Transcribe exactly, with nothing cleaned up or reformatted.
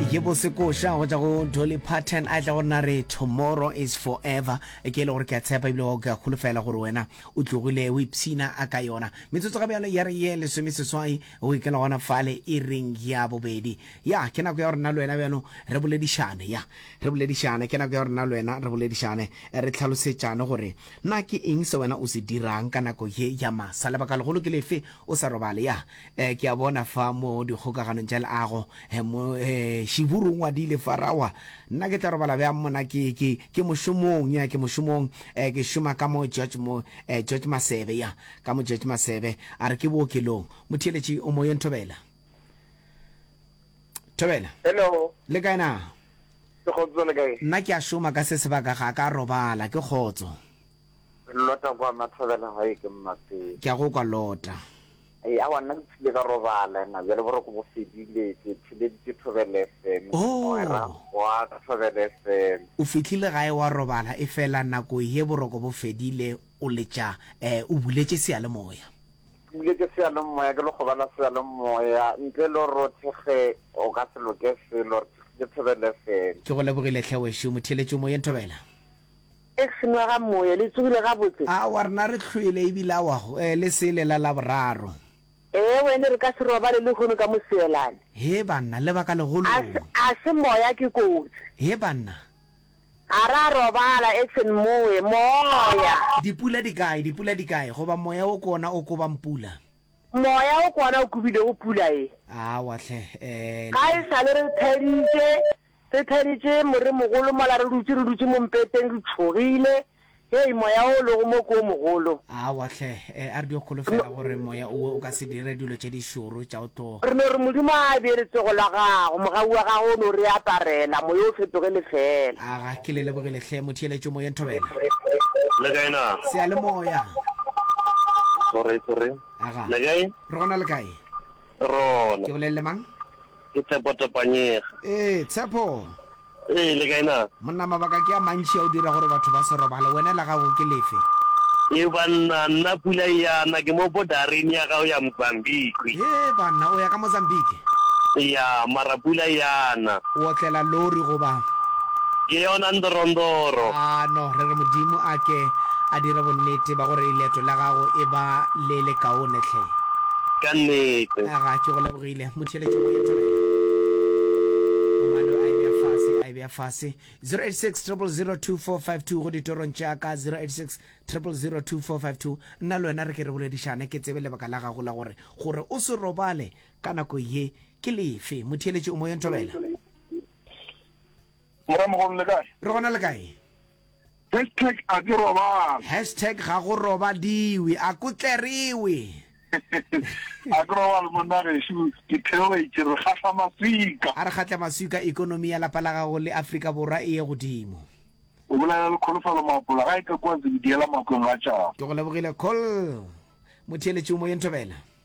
ye bosekosha go tla go Dolly Parton a tla go nna re tomorrow is forever e ke le gore ke a tshepa ebile go ka kgolofela gore wena o tlogile o ipsina a ka yona metsotso ga bjale ya re ye lesome seswai o ikela gona fale e reng ya bobedi ya ke nako ya rena le wena bjano re boledišane ya re boledišane ke nako ya rena le wena re boledišane re tlhalosetšane gore nna ke eng se wena o se dirang ka nako ye ya masa lebaka legolo ke lefe o sa robale ya ke a bona fa mo dikgokaganong tša leago mo shiburungwa di le farawa nna ke tla robala bja mona ke ke ke mošomong ya ke mošomong ke šoma ka mo George mo George Masebe ya ka mo George Masebe a re ke bookelong motheletši o mo yo Ntobela Ntobela hello le kae na ke khotso le kae nna ke a šoma ka se sebaka ga ka robala ke khotso lota kwa Mathobela ha ke mmate ke a go kwa lota ai a wana tsile ka robala na bjale bore go bofedile ke tsile di Thobela F M Oh. wa Thobela F M o fitlhile gae wa robala e fela nako ye boroko bo fedile o letša eh o buletse sealemoya bule ke se ala moya ke lo go bala se ala moya ntle lo rothege o ka se lo ke se lo ke Thobela F M ke go lebogile tlhewešo motheletšo mo ye Ntobela e sengwa ga moya le tsugile ga botse a wa rena re tlhoile ebile a wa le sele la la boraro eh wena re ka se robale le khono ka moseelane he banna le baka legolo a se moya ke kotsi he banna ara robala etsen moye moya dipula di kae dipula di kae go ba moya o kona o ko ba mpula moya o kona o kubile go pula e a wa hle eh ga e sale re theditse re theditse more mogolo mala re dutse re dutse mo mpeteng re tshogile hey moya o lo mo ko mogolo a wa hle a re di kholofela gore moya o o ka se dire dilo tše di šoro tša o to re ne re modimo a beretse go la gago mogau wa gago no re aparela moya o fetogele fela a ga ke le lebogile hle motheletšo mo ye Ntobela le kaina se a le moya sorry sorry aga le kae re gona le kae rona ke bolelle mang ke tshepo topanyega eh tshepo eh le kaina monna mabaka ke a mantši a o dira gore batho ba se robale wena la gago ke lefe e banna nna pula yana ke mo bodaring ya ga o ya Mozambique he banna o ya ka Mozambique ya mara pula yana o otlela lori goba ke yona ndorondoro ah no re re modimo a ke a dira bonnete ba gore leeto la gago e ba le le kaone tlhe ka nnete aga ke go lebogile motheletšo mo ye Ntobela I be a fase zero eight six zero zero two four five two go ditorong tša ka zero eight six zero zero two four five two nna le wena re ke re boledišane ke tsebe lebaka la gago la gore gore o se robale ka nako ye ke lefe motheletši o mo yo Ntobela Moramogolo le kae re gona le kae hashtag a ke robala hashtag ga go robadiwe a kotleriwe a ke robala monna gešo ke theoetse re kgatla maswika a re kgatla maswika ikonomi ya lapa la gago le Afrika Borwa e ye godimo o bolela le kholofalo mapola ga e ka kwa se diela makweng a tšao ke go lebogile call motheletši o mo yo Ntobela